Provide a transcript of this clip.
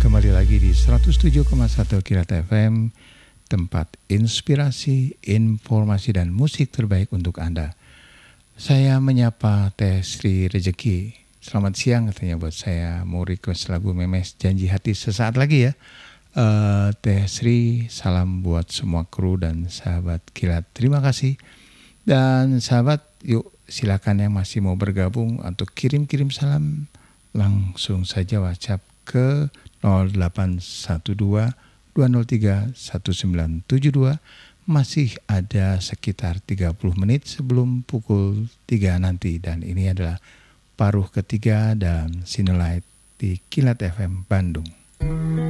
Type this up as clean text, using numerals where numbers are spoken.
Kembali lagi di 107,1 Kilat FM, tempat inspirasi, informasi dan musik terbaik untuk Anda. Saya menyapa Teh Sri Rejeki. Selamat siang katanya buat saya. Mau request lagu Memes Janji Hati sesaat lagi ya. Teh Sri, salam buat semua kru dan sahabat Kilat. Terima kasih. Dan sahabat, yuk silakan yang masih mau bergabung untuk kirim-kirim salam langsung saja WhatsApp ke 0812 203 1972. Masih ada sekitar 30 menit sebelum pukul 3 nanti, dan ini adalah paruh ketiga dalam Sinelite di Kilat FM Bandung.